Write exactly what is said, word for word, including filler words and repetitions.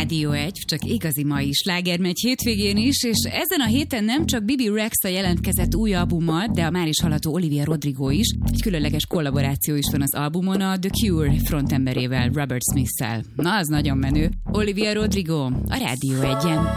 Rádió egy, csak igazi mai sláger megy hétvégén is, és ezen a héten nem csak Bibi Rexha jelentkezett új albummal, de a már is hallható Olivia Rodrigo is. Egy különleges kollaboráció is van az albumon a The Cure frontemberével, Robert Smith-szel. Na, az nagyon menő. Olivia Rodrigo, a Rádió egyen.